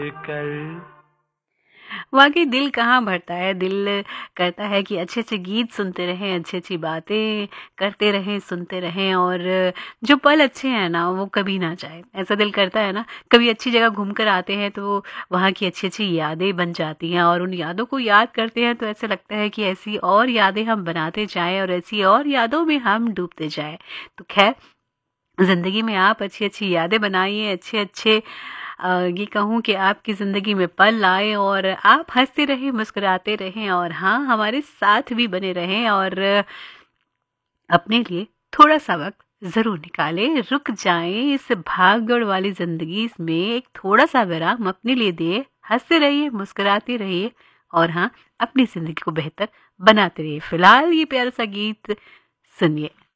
कर। वाकई दिल कहाँ भरता है, दिल करता है कि अच्छे अच्छे गीत सुनते रहें, अच्छी अच्छी बातें करते रहें, सुनते रहें, और जो पल अच्छे हैं ना वो कभी ना जाए, ऐसा दिल करता है ना। कभी अच्छी जगह घूम कर आते हैं तो वहाँ की अच्छी अच्छी यादें बन जाती हैं, और उन यादों को याद करते हैं तो ऐसा लगता है कि ऐसी और यादें हम बनाते जाएं और ऐसी और यादों में हम डूबते जाएं। तो खैर, ज़िंदगी में आप अच्छी-अच्छी यादें बनाइए, अच्छे-अच्छे ये कहूँ कि आपकी ज़िंदगी में पल आए और आप हँसते रहें, मुस्कुराते रहें, और हाँ, हमारे साथ भी बने रहें, और अपने लिए थोड़ा-सा वक़्त ज़रूर निकालें, रुक जाएँ इस भाग-दौड़ वाली ज़िंदगी में, एक थोड़ा-सा विराम अपने लिए दें, हँसते रहिए, मुस्कुराते रहिए, और हाँ, अपनी ज़िंदगी को बेहतर बनाते रहिए। फिलहाल ये प्यारा-सा गीत सुनिए।